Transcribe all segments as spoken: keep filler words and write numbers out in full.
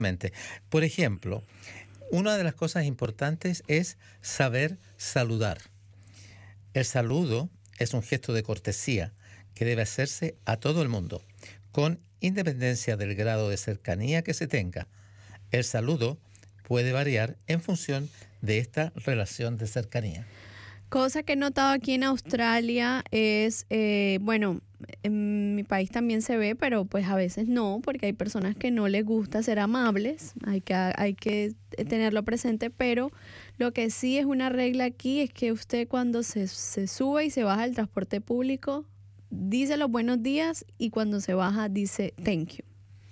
Mente. Por ejemplo, una de las cosas importantes es saber saludar. El saludo es un gesto de cortesía que debe hacerse a todo el mundo, con independencia del grado de cercanía que se tenga. El saludo puede variar en función de esta relación de cercanía. Cosa que he notado aquí en Australia es, eh, bueno, en mi país también se ve, pero pues a veces no, porque hay personas que no les gusta ser amables, hay que, hay que tenerlo presente, pero lo que sí es una regla aquí es que usted cuando se, se sube y se baja del transporte público, dice los buenos días y cuando se baja dice thank you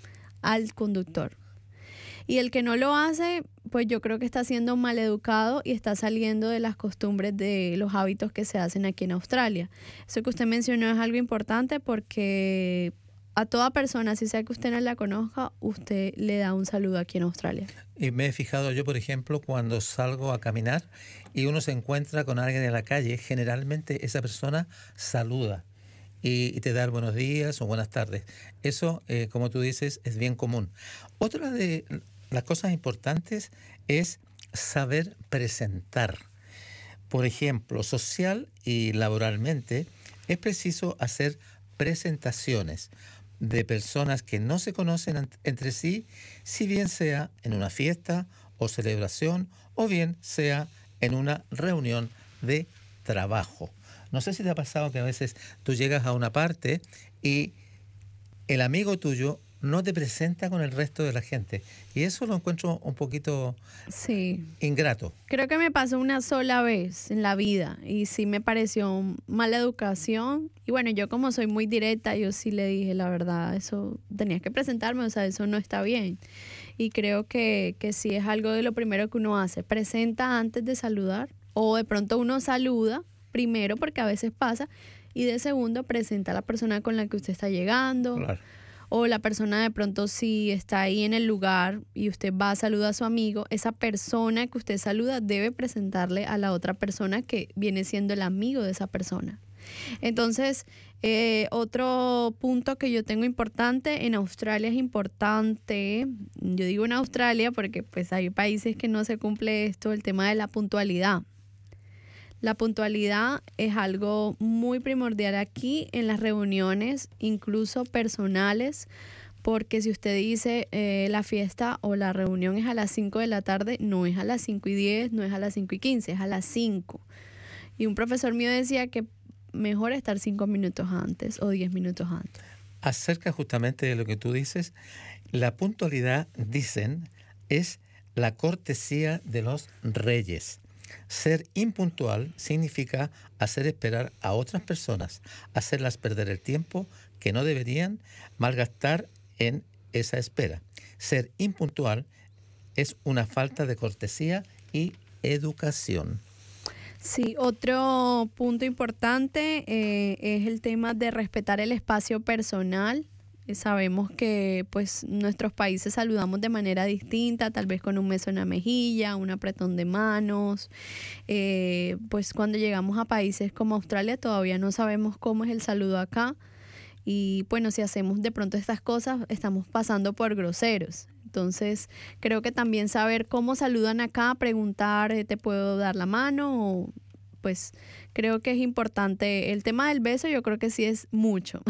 al conductor. Y el que no lo hace, pues yo creo que está siendo maleducado y está saliendo de las costumbres de los hábitos que se hacen aquí en Australia. Eso que usted mencionó es algo importante porque a toda persona, si sea que usted no la conozca, usted le da un saludo aquí en Australia. Y me he fijado yo, por ejemplo, cuando salgo a caminar y uno se encuentra con alguien en la calle, generalmente esa persona saluda y, y te da buenos días o buenas tardes. Eso, eh, como tú dices, es bien común. Otra de las cosas importantes es saber presentar. Por ejemplo, social y laboralmente es preciso hacer presentaciones de personas que no se conocen entre sí, si bien sea en una fiesta o celebración o bien sea en una reunión de trabajo. No sé si te ha pasado que a veces tú llegas a una parte y el amigo tuyo no te presenta con el resto de la gente. Y eso lo encuentro un poquito sí. ingrato. Creo que me pasó una sola vez en la vida y sí me pareció mala educación. Y bueno, yo como soy muy directa, yo sí le dije la verdad, eso tenías que presentarme, o sea, eso no está bien. Y creo que, que sí es algo de lo primero que uno hace. Presenta antes de saludar o de pronto uno saluda primero porque a veces pasa y de segundo presenta a la persona con la que usted está llegando. Claro. O la persona de pronto si está ahí en el lugar y usted va a saludar a su amigo, esa persona que usted saluda debe presentarle a la otra persona que viene siendo el amigo de esa persona. Entonces, eh, otro punto que yo tengo importante, en Australia es importante, yo digo en Australia porque pues hay países que no se cumple esto, el tema de la puntualidad. La puntualidad es algo muy primordial aquí en las reuniones, incluso personales, porque si usted dice eh, la fiesta o la reunión es a las cinco de la tarde, no es a las cinco y diez, no es a las cinco y quince, es a las cinco. Y un profesor mío decía que mejor estar cinco minutos antes o diez minutos antes. Acerca justamente de lo que tú dices, la puntualidad, dicen, es la cortesía de los reyes. Ser impuntual significa hacer esperar a otras personas, hacerlas perder el tiempo que no deberían malgastar en esa espera. Ser impuntual es una falta de cortesía y educación. Sí, otro punto importante eh, es el tema de respetar el espacio personal. Sabemos que pues nuestros países saludamos de manera distinta, tal vez con un beso en la mejilla, un apretón de manos. Eh, pues cuando llegamos a países como Australia todavía no sabemos cómo es el saludo acá. Y bueno, si hacemos de pronto estas cosas, estamos pasando por groseros. Entonces, creo que también saber cómo saludan acá, preguntar, ¿te puedo dar la mano? O, pues creo que es importante. El tema del beso yo creo que sí es mucho.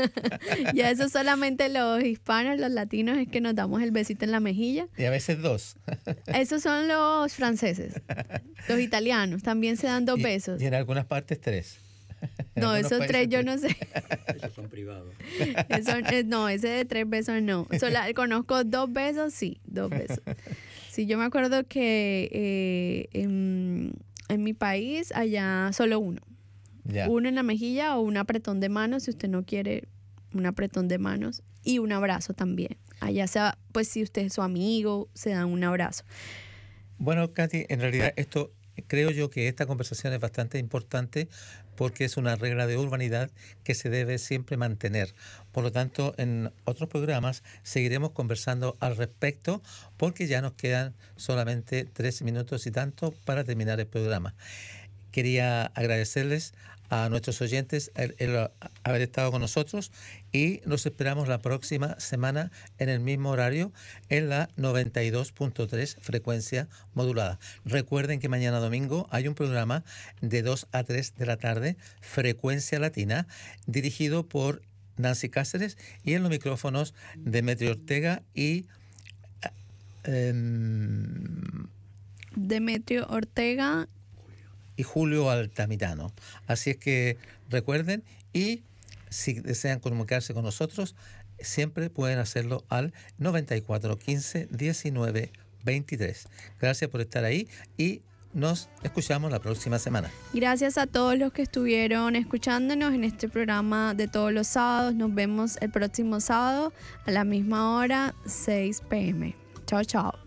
Ya eso solamente los hispanos, los latinos es que nos damos el besito en la mejilla. Y a veces dos. Esos son los franceses. Los italianos también se dan dos y, besos. Y en algunas partes tres. No, esos tres yo no sé. Esos son privados. Eso, no, ese de tres besos no. Solo conozco dos besos, sí, dos besos. Sí, yo me acuerdo que eh, en, en mi país allá solo uno. Ya. Uno en la mejilla o un apretón de manos, si usted no quiere, un apretón de manos y un abrazo también. Allá sea, pues si usted es su amigo, se dan un abrazo. Bueno, Katy, en realidad esto, creo yo que esta conversación es bastante importante porque es una regla de urbanidad que se debe siempre mantener. Por lo tanto, en otros programas seguiremos conversando al respecto porque ya nos quedan solamente tres minutos y tanto para terminar el programa. Quería agradecerles a nuestros oyentes el, el haber estado con nosotros y los esperamos la próxima semana en el mismo horario en la noventa y dos punto tres frecuencia modulada. Recuerden que mañana domingo hay un programa de dos a tres de la tarde, Frecuencia Latina, dirigido por Nancy Cáceres y en los micrófonos Demetrio Ortega y eh, Demetrio Ortega y Julio Altamirano. Así es que recuerden, y si desean comunicarse con nosotros, siempre pueden hacerlo al noventa y cuatro quince diecinueve veintitrés. Gracias por estar ahí y nos escuchamos la próxima semana. Gracias a todos los que estuvieron escuchándonos en este programa de todos los sábados. Nos vemos el próximo sábado a la misma hora, seis p m Chao, chao.